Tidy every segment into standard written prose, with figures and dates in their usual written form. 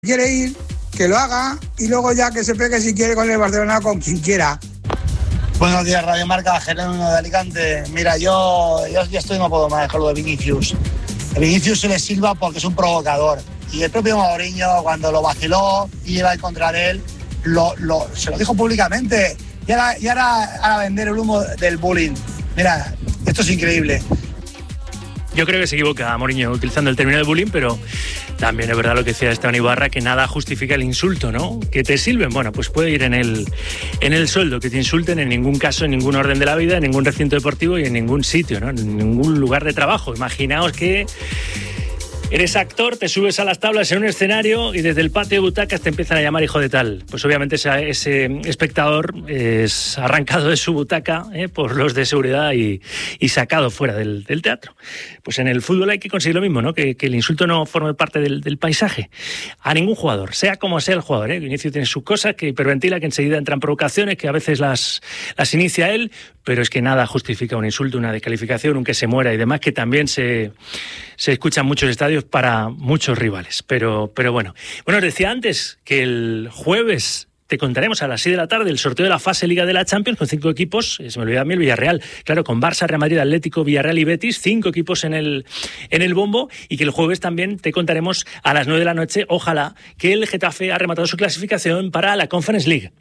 quiere ir, que lo haga y luego ya que se pegue si quiere con el Barcelona con quien quiera. Buenos días, Radio Marca, Jerónimo de Alicante. Mira, yo estoy no puedo más con lo de Vinicius. A Vinicius se le silba porque es un provocador. Y el propio Mourinho, cuando lo vaciló y iba a encontrar él, se lo dijo públicamente. Y ahora a vender el humo del bullying. Mira, esto es increíble. Yo creo que se equivoca Mourinho utilizando el término de bullying, pero también es verdad lo que decía Esteban Ibarra, que nada justifica el insulto, ¿no? Que te silben, bueno, pues puede ir en el sueldo, que te insulten en ningún caso, en ningún orden de la vida, en ningún recinto deportivo y en ningún sitio, ¿no? En ningún lugar de trabajo. Imaginaos que eres actor, te subes a las tablas en un escenario y desde el patio de butacas te empiezan a llamar hijo de tal. Pues obviamente ese espectador es arrancado de su butaca por los de seguridad y sacado fuera del teatro. Pues en el fútbol hay que conseguir lo mismo, ¿no? Que el insulto no forme parte del paisaje. A ningún jugador, sea como sea el jugador, Vinicius tiene sus cosas, que hiperventila, que enseguida entran provocaciones, que a veces las inicia él, pero es que nada justifica un insulto, una descalificación, un que se muera y demás, que también se escuchan muchos estadios para muchos rivales. Pero bueno. Bueno, os decía antes que el jueves te contaremos a las 6 de la tarde el sorteo de la fase Liga de la Champions con 5 equipos, se me olvidaba a mí el Villarreal, claro, con Barça, Real Madrid, Atlético, Villarreal y Betis, 5 equipos en el bombo, y que el jueves también te contaremos a las 9 de la noche, ojalá, que el Getafe ha rematado su clasificación para la Conference League.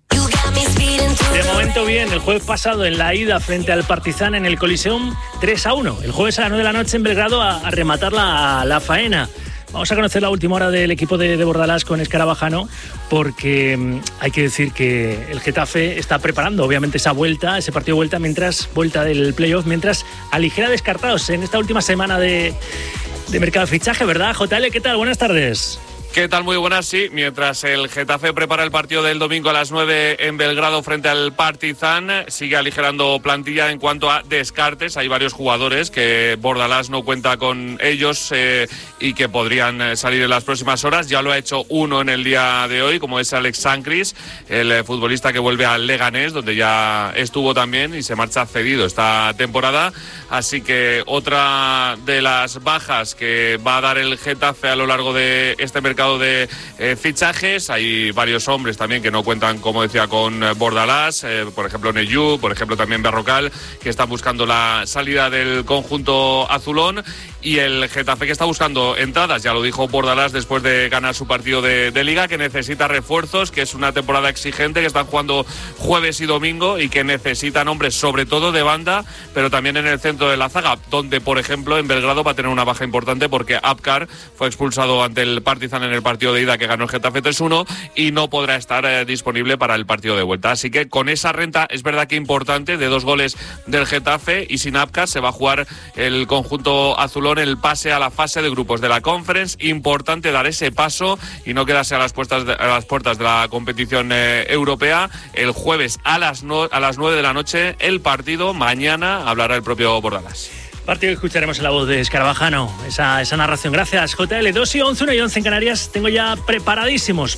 De momento bien, el jueves pasado en la ida frente al Partizan en el Coliseum 3-1. El jueves a las 9 de la noche en Belgrado a rematar la faena. Vamos a conocer la última hora del equipo de Bordalás con Escarabajano, porque hay que decir que el Getafe está preparando obviamente esa vuelta, ese partido de vuelta del playoff, mientras aligera descartados en esta última semana de mercado de fichaje, ¿verdad? JL, ¿qué tal? Buenas tardes. ¿Qué tal? Muy buenas, sí. Mientras el Getafe prepara el partido del domingo a las 9 en Belgrado frente al Partizan, sigue aligerando plantilla en cuanto a descartes. Hay varios jugadores que Bordalás no cuenta con ellos y que podrían salir en las próximas horas. Ya lo ha hecho uno en el día de hoy, como es Alex Sancris, el futbolista que vuelve al Leganés, donde ya estuvo también y se marcha cedido esta temporada. Así que otra de las bajas que va a dar el Getafe a lo largo de este mercado de fichajes. Hay varios hombres también que no cuentan, como decía, con Bordalás, por ejemplo Neyu, por ejemplo también Berrocal, que están buscando la salida del conjunto azulón, y el Getafe que está buscando entradas. Ya lo dijo Bordalás después de ganar su partido de Liga, que necesita refuerzos, que es una temporada exigente, que están jugando jueves y domingo y que necesitan hombres sobre todo de banda, pero también en el centro de la zaga, donde por ejemplo en Belgrado va a tener una baja importante porque Apkar fue expulsado ante el Partizan en el partido de ida que ganó el Getafe 3-1 y no podrá estar disponible para el partido de vuelta. Así que con esa renta es verdad que importante de 2 goles del Getafe y sin Apkar se va a jugar el conjunto azulón el pase a la fase de grupos de la Conference. Importante dar ese paso y no quedarse a las puertas de la competición europea. El jueves a las 9 de la noche el partido. Mañana hablará el propio Bordalás. Partido que escucharemos en la voz de Escarabajano, esa narración. Gracias, JL. 2:11, 1:11 en Canarias. Tengo ya preparadísimos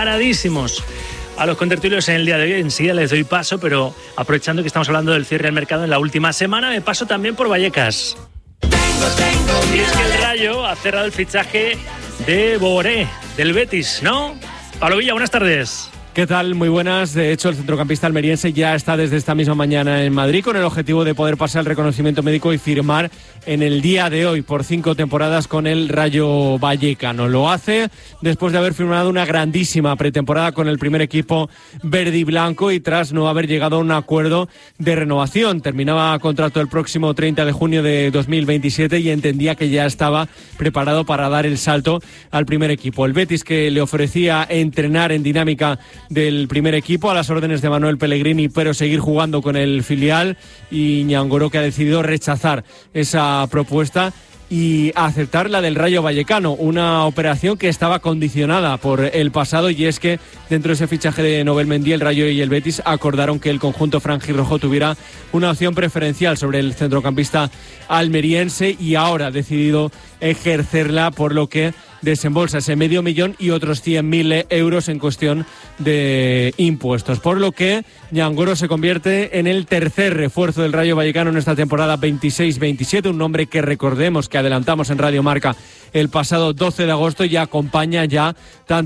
a los contertulios en el día de hoy. Enseguida les doy paso, pero aprovechando que estamos hablando del cierre del mercado en la última semana, me paso también por Vallecas. Y es que el Rayo ha cerrado el fichaje de Boré, del Betis, ¿no? Pablo Villa, buenas tardes. ¿Qué tal? Muy buenas. De hecho, el centrocampista almeriense ya está desde esta misma mañana en Madrid con el objetivo de poder pasar el reconocimiento médico y firmar en el día de hoy por 5 temporadas con el Rayo Vallecano. Lo hace después de haber firmado una grandísima pretemporada con el primer equipo verde y blanco y tras no haber llegado a un acuerdo de renovación. Terminaba contrato el próximo 30 de junio de 2027 y entendía que ya estaba preparado para dar el salto al primer equipo. El Betis, que le ofrecía entrenar en dinámica del primer equipo a las órdenes de Manuel Pellegrini, pero seguir jugando con el filial, y Ñangoró, que ha decidido rechazar esa propuesta y aceptar la del Rayo Vallecano, una operación que estaba condicionada por el pasado, y es que dentro de ese fichaje de Nobel Mendy, el Rayo y el Betis acordaron que el conjunto franjirrojo tuviera una opción preferencial sobre el centrocampista almeriense, y ahora ha decidido ejercerla, por lo que desembolsa ese $500.000 y otros 100.000 euros en cuestión de impuestos. Por lo que Ñangoro se convierte en el tercer refuerzo del Rayo Vallecano en esta temporada 26-27, un nombre que recordemos que adelantamos en Radio Marca el pasado 12 de agosto y acompaña ya tanto